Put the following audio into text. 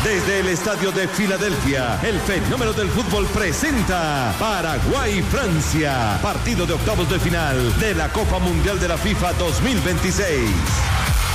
Desde el estadio de Filadelfia, el fenómeno del fútbol presenta Paraguay-Francia, partido de octavos de final de la Copa Mundial de la FIFA 2026.